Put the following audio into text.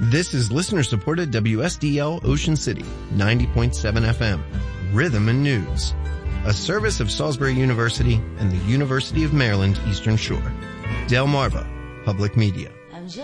This is listener-supported WSDL Ocean City, 90.7 FM, Rhythm and News, a service of Salisbury University and the University of Maryland Eastern Shore. Delmarva Public Media.